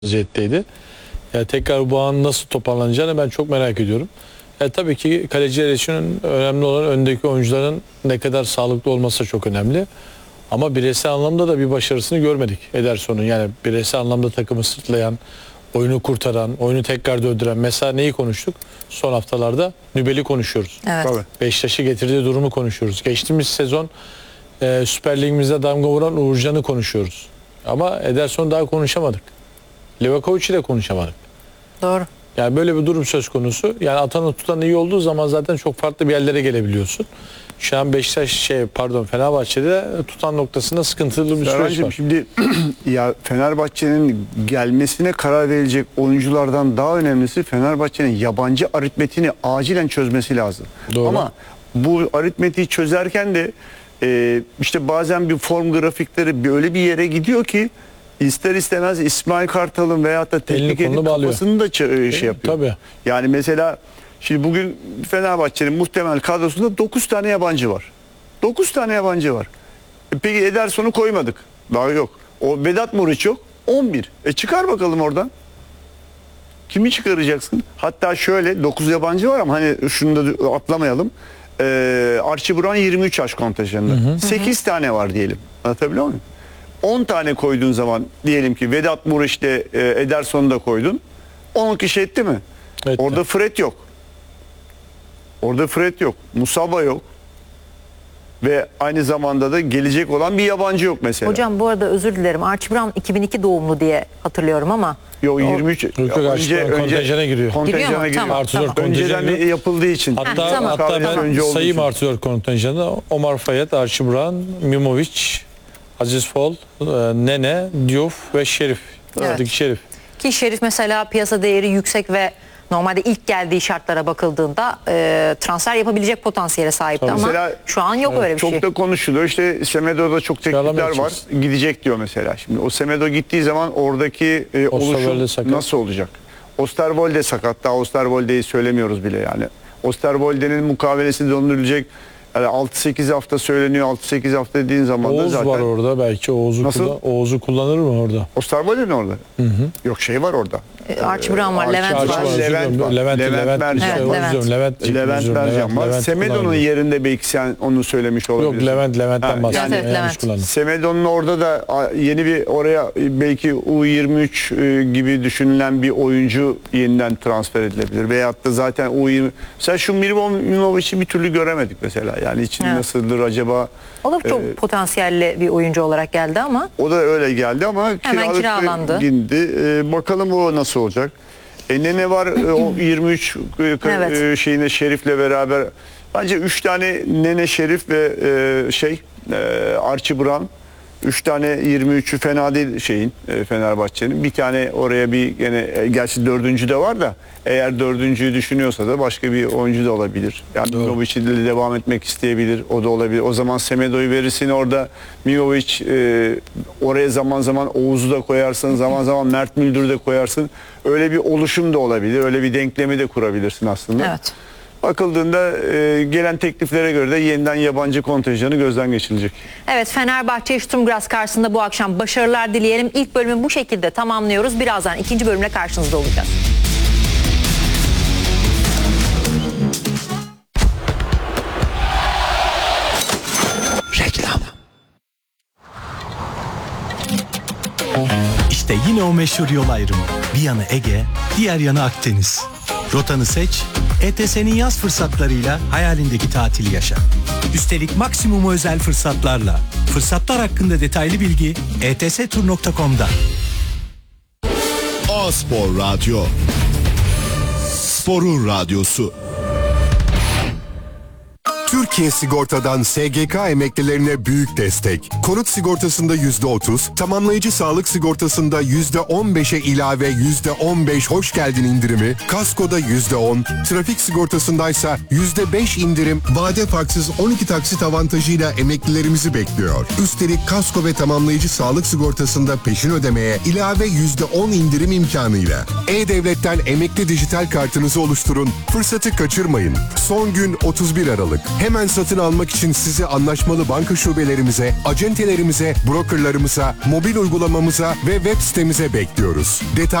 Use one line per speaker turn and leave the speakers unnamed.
vaziyetteydi. Yani tekrar bu an nasıl toparlanacağını ben çok merak ediyorum. Tabii ki kaleciler için önemli olan öndeki oyuncuların ne kadar sağlıklı olması çok önemli. Ama bireysel anlamda da bir başarısını görmedik Ederson'un. Yani bireysel anlamda takımı sırtlayan, oyunu kurtaran, oyunu tekrar döndüren. Mesela neyi konuştuk? Son haftalarda Nübel'i konuşuyoruz.
Evet.
Beşiktaş'ı getirdiği durumu konuşuyoruz. Geçtiğimiz sezon Süper Ligimizde damga vuran Uğurcan'ı konuşuyoruz. Ama Ederson daha konuşamadık. Livakovic'i de konuşamadık.
Doğru.
Yani böyle bir durum söz konusu. Yani atanı tutan iyi olduğu zaman zaten çok farklı bir yerlere gelebiliyorsun. Şu an Fenerbahçe'de tutan noktasında sıkıntılı bir süreç var.
Şimdi ya Fenerbahçe'nin gelmesine karar verilecek oyunculardan daha önemlisi Fenerbahçe'nin yabancı aritmetiğini acilen çözmesi lazım.
Doğru.
Ama bu aritmetiği çözerken de işte bazen bir form grafikleri öyle bir yere gidiyor ki ister istemez İsmail Kartal'ın veyahut da teknik ekibin kafasını da şey yapıyor.
Tabii.
Yani mesela şimdi bugün Fenerbahçe'nin muhtemel kadrosunda 9 tane yabancı var. 9 tane yabancı var. Peki Ederson'u koymadık. Daha yok. O Vedat Muriç yok. 11. Çıkar bakalım oradan. Kimi çıkaracaksın? Hatta şöyle 9 yabancı var ama hani şunu da atlamayalım. Archie Brown 23 yaş kontenjanında. 8 tane var diyelim. Anlatabiliyor muyum? 10 tane koyduğun zaman diyelim ki Vedat Muriç'le Ederson'u da koydun. 10 kişi etti mi?
Etti.
Orada Fred yok. Orada Fred yok. Musaba yok. Ve aynı zamanda da gelecek olan bir yabancı yok mesela.
Hocam bu arada özür dilerim. Archie Brown 2002 doğumlu diye hatırlıyorum ama.
Yok 23.
Kontenjana giriyor.
Kontenjana
Giriyor mu? Tamam.
Önceden yapıldığı için.
Hatta ben sayayım artıyor kontenjanı. Omar Fayet, Archie Brown, Mimovic, Aziz Fol, Nene, Diouf ve Şerif.
Evet.
Şerif.
Ki Şerif mesela piyasa değeri yüksek ve normalde ilk geldiği şartlara bakıldığında transfer yapabilecek potansiyele sahipti ama
mesela,
şu an yok öyle bir
çok
şey.
da konuşuluyor. İşte Semedo'da çok teklifler var. Gidecek diyor mesela. Şimdi o Semedo gittiği zaman oradaki oluşum nasıl olacak? Osterwolde sakat. Daha Osterwolde'yi söylemiyoruz bile yani. Osterwolde'nin mukavelesi döndürülecek. Yani 6-8 hafta söyleniyor. 6-8 hafta dediğin zaman
Oğuz
da zaten...
var orada belki. Oğuz'u kullanır mı orada?
Osterwolde mi orada?
Hı.
Yok şey var orada.
Archie Brown var, Levent var.
Levent Mercan var. Semedo'nun yerinde belki sen onu söylemiş olabilirsin.
Yok Levent'ten bahsediyorum.
Levent.
Semedo'nun orada da yeni bir oraya belki U23 gibi düşünülen bir oyuncu yeniden transfer edilebilir. Veyahut da zaten U20. Mesela şu Mimovic'i bir türlü göremedik mesela. Yani için nasıldır acaba?
O da çok potansiyelli bir oyuncu olarak geldi ama.
O da öyle geldi ama
hemen kiralandı.
Bakalım o nasıl olacak? Nene var o 23
Evet.
Şeyine Şerif'le beraber. Bence 3 tane Nene, Şerif ve Archie Brown. 3 tane 23'ü fena değil Fenerbahçe'nin. Bir tane oraya bir gene gerçi 4. de var da eğer 4.'ü düşünüyorsa da başka bir oyuncu da olabilir. Yani Mirovic ile devam etmek isteyebilir. O da olabilir. O zaman Semedo'yu verirsin orada. Mirovic oraya zaman zaman Oğuz'u da koyarsın. Zaman zaman Mert Müldür'ü de koyarsın. Öyle bir oluşum da olabilir. Öyle bir denklemi de kurabilirsin aslında.
Evet.
Bakıldığında gelen tekliflere göre de yeniden yabancı kontenjanı gözden geçirilecek.
Evet, Fenerbahçe Sturm Graz karşısında bu akşam başarılar dileyelim. İlk bölümü bu şekilde tamamlıyoruz. Birazdan ikinci bölümle karşınızda olacağız.
Reklam. İşte yine o meşhur yol ayrımı. Bir yanı Ege, diğer yanı Akdeniz. Rotanı seç, ETS'nin yaz fırsatlarıyla hayalindeki tatili yaşa. Üstelik maksimum özel fırsatlarla. Fırsatlar hakkında detaylı bilgi etstur.com'da.
A-Spor Radyo. Sporun radyosu. Türkiye Sigorta'dan SGK emeklilerine büyük destek. Konut sigortasında %30, tamamlayıcı sağlık sigortasında %15'e ilave %15 hoş geldin indirimi, kaskoda %10, trafik sigortasındaysa %5 indirim, vade farksız 12 taksit avantajıyla emeklilerimizi bekliyor. Üstelik kasko ve tamamlayıcı sağlık sigortasında peşin ödemeye ilave %10 indirim imkanıyla. E-Devlet'ten emekli dijital kartınızı oluşturun, fırsatı kaçırmayın. Son gün 31 Aralık. Hemen satın almak için sizi anlaşmalı banka şubelerimize, acentelerimize, brokerlarımıza, mobil uygulamamıza ve web sitemize bekliyoruz.